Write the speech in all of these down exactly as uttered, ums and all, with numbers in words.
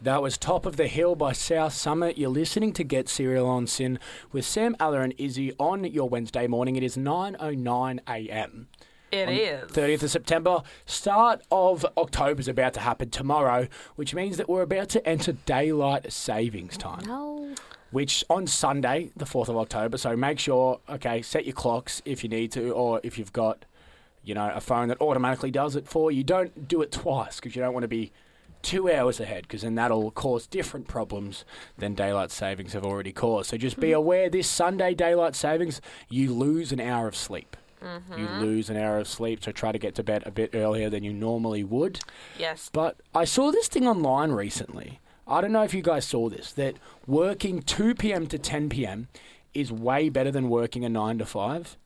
That was Top of the Hill by South Summit. You're listening to Get Serial on Sin with Sam, Ella and Izzy on your Wednesday morning. It is nine oh nine a m. It is. thirtieth of September. Start of October is about to happen tomorrow, which means that we're about to enter daylight savings time. No. Which on Sunday, the fourth of October, so make sure, okay, set your clocks if you need to, or if you've got, you know, a phone that automatically does it for you. Don't do it twice because you don't want to be two hours ahead, because then that'll cause different problems than daylight savings have already caused. So just be aware, this Sunday daylight savings, you lose an hour of sleep. Mm-hmm. You lose an hour of sleep, so try to get to bed a bit earlier than you normally would. Yes. But I saw this thing online recently. I don't know if you guys saw this, that working two p.m. to ten p.m. is way better than working a nine to five.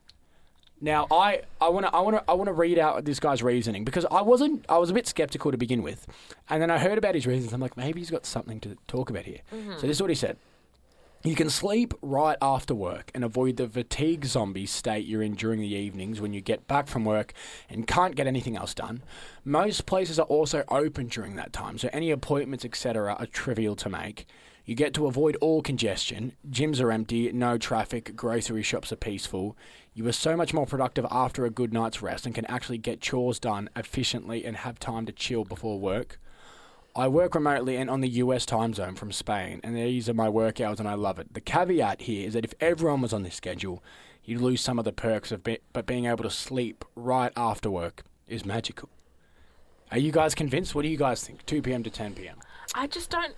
Now, I I want to I want to I want to read out this guy's reasoning, because I wasn't I was a bit skeptical to begin with, and then I heard about his reasons. I'm like, maybe he's got something to talk about here. Mm-hmm. So this is what he said: you can sleep right after work and avoid the fatigue zombie state you're in during the evenings when you get back from work and can't get anything else done. Most places are also open during that time, so any appointments, et cetera, are trivial to make. You get to avoid all congestion. Gyms are empty, no traffic, grocery shops are peaceful. You are so much more productive after a good night's rest and can actually get chores done efficiently and have time to chill before work. I work remotely and on the U S time zone from Spain, and these are my work hours and I love it. The caveat here is that if everyone was on this schedule, you'd lose some of the perks of be- but being able to sleep right after work is magical. Are you guys convinced? What do you guys think? two p.m. to ten p.m. I just don't...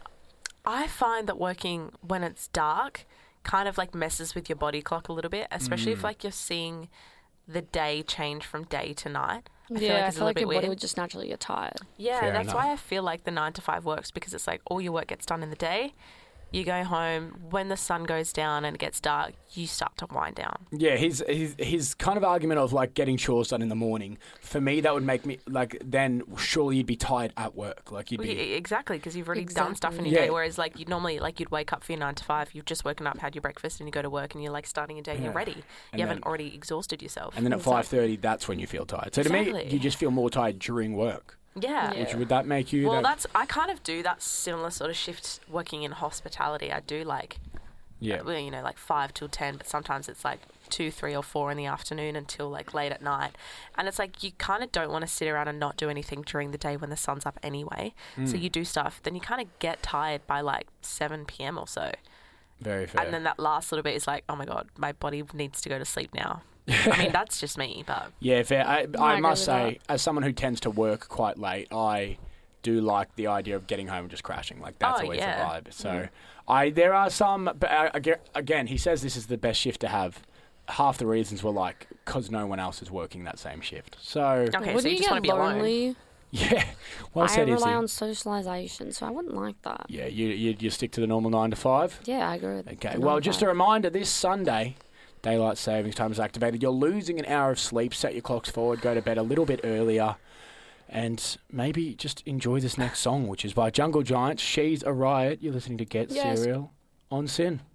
I find that working when it's dark kind of like messes with your body clock a little bit, especially Mm. if like you're seeing the day change from day to night. I yeah, feel like I it's feel a like little your bit body weird. would just naturally get tired. Yeah, Fair that's enough. why I feel like the nine to five works, because it's like all your work gets done in the day. You go home, when the sun goes down and it gets dark, you start to wind down. Yeah, his, his his kind of argument of like getting chores done in the morning, for me that would make me like, then surely you'd be tired at work, like you'd Well, be yeah, exactly, because you've already done stuff in your Exactly. day. Yeah. Whereas like you'd normally like you'd wake up for your nine to five, you've just woken up, had your breakfast, and you go to work, and you're like starting your day, and you're Yeah. ready. You And haven't then- already exhausted yourself. and then at Exactly. five thirty, that's when you feel tired. So to me, Exactly. you just feel more tired during work. yeah. Yeah. Which would that make you? Well, that, that's I kind of do that similar sort of shift working in hospitality. I do like, yeah. well, you know, like five till ten, but sometimes it's like two, three, or four in the afternoon until like late at night. And it's like you kind of don't want to sit around and not do anything during the day when the sun's up anyway. So Mm. you do stuff, then you kind of get tired by like seven p.m. or so. Very fair. And then that last little bit is like, oh my God, my body needs to go to sleep now. I mean, that's just me, but Yeah, fair. I, I I agree must with say, as someone who tends to work quite late, I do like the idea of getting home and just crashing. Like that's Oh, always yeah. the vibe. So, I there are some, but uh, aga- again, he says this is the best shift to have. Half the reasons were like because no one else is working that same shift. So, okay, Wouldn't so you you just get want to be alone. lonely? yeah, well I said, rely Izzy. on socialisation, so I wouldn't like that. Yeah, you, you you stick to the normal nine to five. Yeah, I agree with Okay. the Well, nine just five. a reminder: this Sunday, daylight savings time is activated. You're losing an hour of sleep. Set your clocks forward. Go to bed a little bit earlier. And maybe just enjoy this next song, which is by Jungle Giants. She's a Riot. You're listening to Get Yes. Serial on Sin.